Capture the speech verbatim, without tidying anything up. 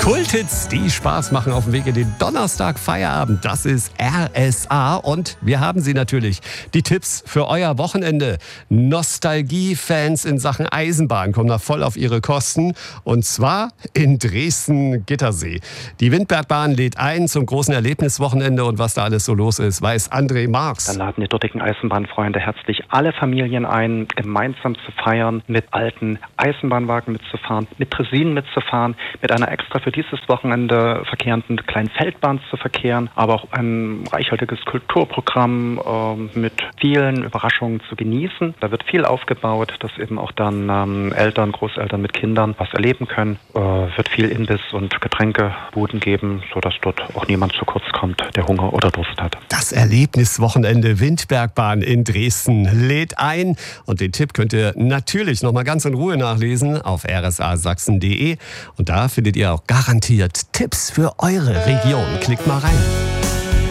Kulthits, die Spaß machen auf dem Weg in den Donnerstag-Feierabend. Das ist R S A und wir haben sie natürlich. Die Tipps für euer Wochenende. Nostalgie-Fans in Sachen Eisenbahn kommen da voll auf ihre Kosten. Und zwar in Dresden-Gittersee. Die Windbergbahn lädt ein zum großen Erlebniswochenende und was da alles so los ist, weiß André Marx. Dann laden die dortigen Eisenbahnfreunde herzlich alle Familien ein, gemeinsam zu feiern, mit alten Eisenbahnwagen mitzufahren, mit Draisinen mitzufahren, mit einer extra für dieses Wochenende verkehrenden kleinen Feldbahn zu verkehren, aber auch ein reichhaltiges Kulturprogramm äh, mit vielen Überraschungen zu genießen. Da wird viel aufgebaut, dass eben auch dann ähm, Eltern, Großeltern mit Kindern was erleben können. Äh, wird viel Imbiss und Getränkebuden geben, sodass dort auch niemand zu kurz kommt, der Hunger oder Durst hat. Das Erlebniswochenende Windbergbahn in Dresden lädt ein. Und den Tipp könnt ihr natürlich noch mal ganz in Ruhe nachlesen auf r s a sachsen punkt d e. Und da findet ihr auch garantiert Tipps für eure Region. Klickt mal rein.